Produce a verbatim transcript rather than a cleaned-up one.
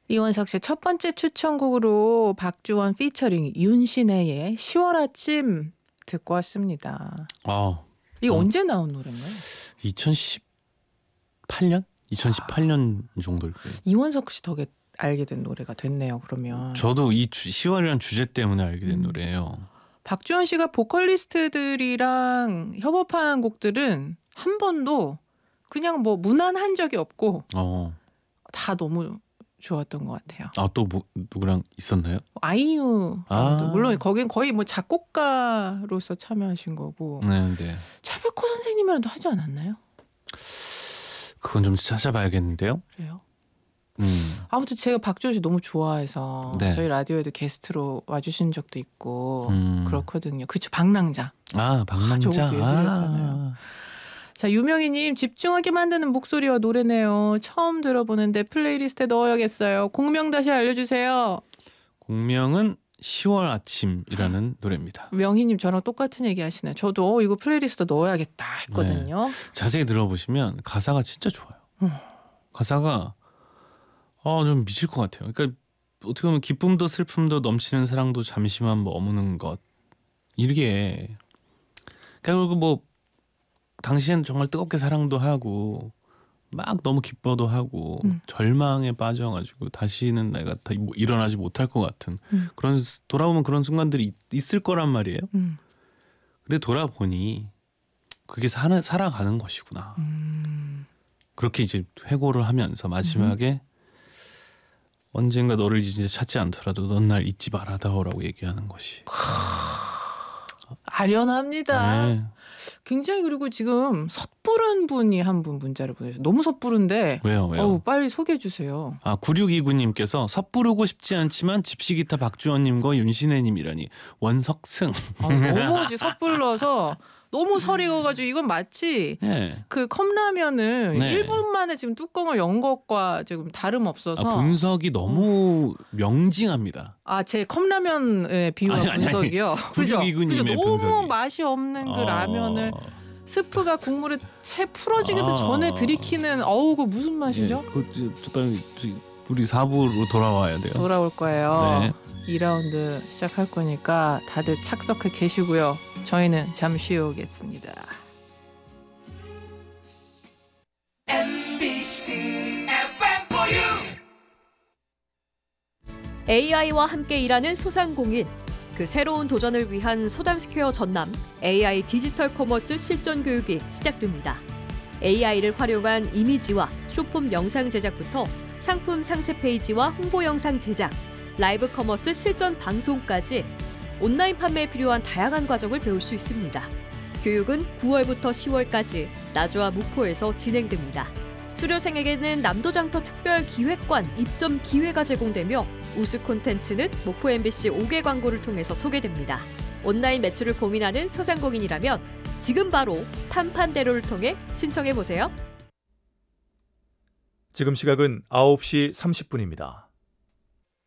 이원석 씨 첫 번째 추천곡으로 박주원 피처링 윤신혜의 시월 아침 듣고 왔습니다. 아, 이거 어. 언제 나온 노래인가요? 이천십팔 년? 이천십팔 년 아. 정도일 거예요. 이원석 씨 덕에 알게 된 노래가 됐네요. 그러면 저도 이 주, 시월이라는 주제 때문에 알게 된 음. 노래예요. 박주원 씨가 보컬리스트들이랑 협업한 곡들은 한 번도 그냥 뭐 무난한 적이 없고 어. 다 너무 좋았던 것 같아요. 아, 또 뭐, 누구랑 있었나요? 아이유 아. 물론 거긴 거의 뭐 작곡가로서 참여하신 거고 네, 네. 차백호 선생님이랑도 하지 않았나요? 그건 좀 찾아봐야겠는데요. 그래요? 음. 아무튼 제가 박주원 씨 너무 좋아해서 네. 저희 라디오에도 게스트로 와주신 적도 있고 음. 그렇거든요. 그쵸, 방랑자. 아, 박남자. 저것도 예술이었잖아요. 자, 유명희님 집중하게 만드는 목소리와 노래네요. 처음 들어보는데 플레이리스트에 넣어야겠어요. 공명 다시 알려주세요. 공명은 시월 아침이라는 노래입니다. 명희님 저랑 똑같은 얘기 하시네요. 저도 어, 이거 플레이리스트 넣어야겠다 했거든요. 네. 자세히 들어보시면 가사가 진짜 좋아요. 음. 가사가 어, 좀 미칠 것 같아요. 그러니까 어떻게 보면 기쁨도 슬픔도 넘치는 사랑도 잠시만 머무는 것, 이게 그러니까 뭐 당시엔 정말 뜨겁게 사랑도 하고 막 너무 기뻐도 하고 음. 절망에 빠져가지고 다시는 내가 다 뭐 일어나지 못할 것 같은 음. 그런, 돌아보면 그런 순간들이 있, 있을 거란 말이에요. 음. 근데 돌아보니 그게 사, 살아가는 것이구나. 음. 그렇게 이제 회고를 하면서 마지막에 음. 언젠가 너를 이제 찾지 않더라도 넌 날 잊지 말아다오라고 얘기하는 것이 아련합니다. 네. 굉장히. 그리고 지금 섣부른 분이 한 분 문자를 보내주세요. 너무 섣부른데 왜요? 왜요? 어우, 빨리 소개해 주세요. 아, 구육이구님께서 섣부르고 싶지 않지만 집시기타 박주원님과 윤신혜님이라니 원석승. 아, 너무 섣불러서 너무 설이 익어가지고 이건 마치 네. 그 컵라면을 네. 일 분 만에 지금 뚜껑을 연 것과 지금 다름없어서 아, 분석이 너무 명징합니다. 아, 제 컵라면의 비유와 아니, 아니, 아니. 분석이요. 그죠? 구육이구님의 그죠? 너무 분석이. 맛이 없는 그 어... 라면을 스프가 국물에 채 풀어지기도 아... 전에 들이키는 어우, 그 무슨 맛이죠? 예, 그, 빨리 우리 사 부로 돌아와야 돼요. 돌아올 거예요. 네. 이 라운드 시작할 거니까 다들 착석해 계시고요. 저희는 잠시 후 오겠습니다. 엠비씨 에프엠 for you. 에이아이와 함께 일하는 소상공인, 그 새로운 도전을 위한 소담스퀘어 전남 에이아이 디지털 커머스 실전 교육이 시작됩니다. 에이아이를 활용한 이미지와 쇼폼 영상 제작부터 상품 상세 페이지와 홍보 영상 제작, 라이브 커머스 실전 방송까지 온라인 판매에 필요한 다양한 과정을 배울 수 있습니다. 교육은 구월부터 시월까지 나주와 무포에서 진행됩니다. 수료생에게는 남도장터 특별 기획관 입점 기회가 제공되며 우수 콘텐츠는 목포 엠비씨 오 개 광고를 통해서 소개됩니다. 온라인 매출을 고민하는 소상공인이라면 지금 바로 판판대로를 통해 신청해보세요. 지금 시각은 아홉 시 삼십 분입니다.